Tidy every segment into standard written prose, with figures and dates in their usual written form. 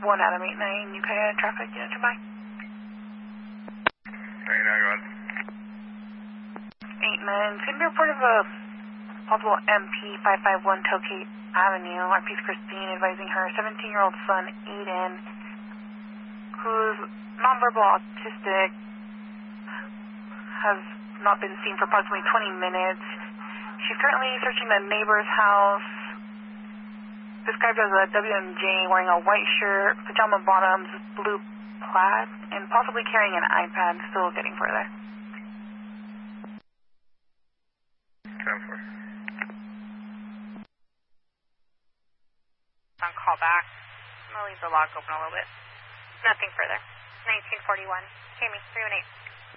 1 Adam 89, UK traffic, unit to buy. 89, go on. 89, it's going to be a report of a possible MP 551 Tokate Avenue. RP's Christine advising her 17-year-old son, Aiden, who's nonverbal autistic, has not been seen for approximately 20 minutes. She's currently searching the neighbor's house, described as a WMJ, wearing a white shirt, pajama bottoms, blue plaid, and possibly carrying an iPad, still getting further. 10-4. On call back. I'm going to leave the log open a little bit. Nothing further. 1941. Jamie, 318.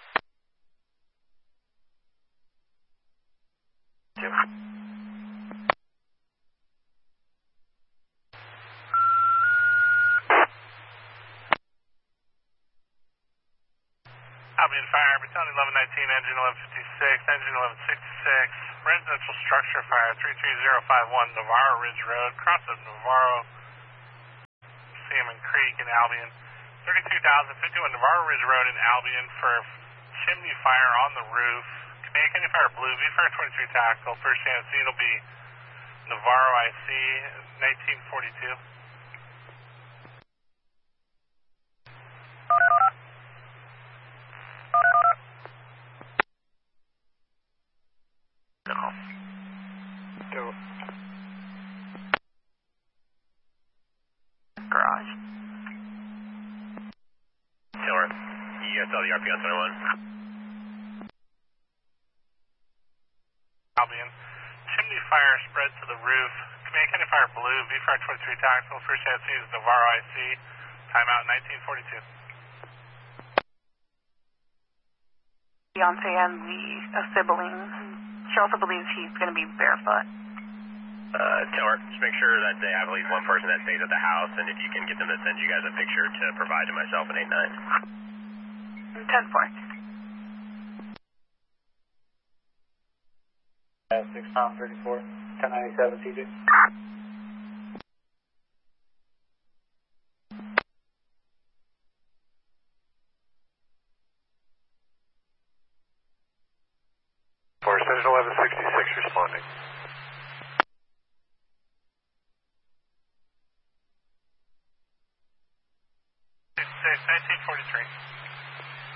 Albion Fire, Battalion 1119, engine 1156, engine 1166, residential structure fire, 33051, Navarro Ridge Road, cross of Navarro, Salmon Creek in Albion, 32,051 Navarro Ridge Road in Albion for chimney fire on the roof. Command County Fire Blue, V-Fire 23 Tactical, first chance it'll be Navarro IC, 1942. Go. Garage. Taylor, you guys saw the RP on 21. Albion, chimney fire spread to the roof. Command County Fire Blue, V-Fire 23 Tactical, first chance is Navarro IC, timeout 1942. Beyonce and a sibling. She also believes he's going to be barefoot. Taylor, just make sure that they have at least one person that stays at the house, and if you can get them to send you guys a picture to provide to myself and 10-4. 6 pound 34, 1097 TJ. For Sentinel 1166 responding. 1943.